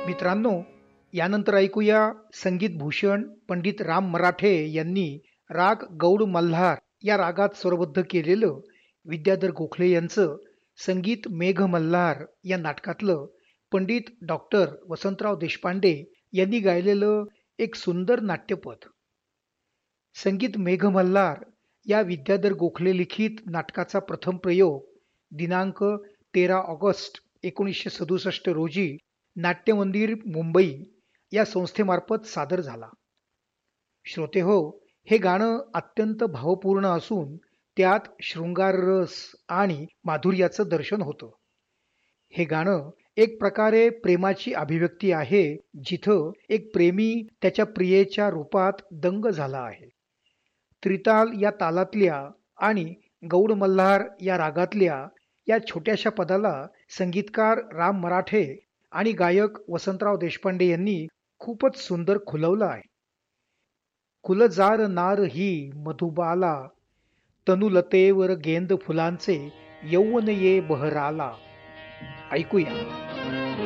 मित्रांनो, यानंतर ऐकूया संगीत भूषण पंडित राम मराठे यांनी राग गौड मल्हार या रागात स्वरबद्ध केलेलं विद्याधर गोखले यांचं संगीत मेघ मल्हार या नाटकातलं पंडित डॉक्टर वसंतराव देशपांडे यांनी गायलेलं एक सुंदर नाट्यपद. संगीत मेघ मल्हार या विद्याधर गोखले लिखित नाटकाचा प्रथम प्रयोग दिनांक 13 ऑगस्ट 1967 रोजी नाट्यमंदिर मुंबई या संस्थेमार्फत सादर झाला. श्रोते हो, हे गाणं अत्यंत भावपूर्ण असून त्यात शृंगार रस आणि माधुर्याचं दर्शन होतं. हे गाणं एक प्रकारे प्रेमाची अभिव्यक्ती आहे, जिथं एक प्रेमी त्याच्या प्रियेच्या रूपात दंग झाला आहे. त्रिताल या तालातल्या आणि गौड मल्हार या रागातल्या या छोट्याशा पदाला संगीतकार राम मराठे आणि गायक वसंतराव देशपांडे यांनी खूपच सुंदर खुलवलं आहे. कुलजार नार ही मधुबाला, तनुलतेवर गेंद फुलांचे यौवन ये बहराला. ऐकूया.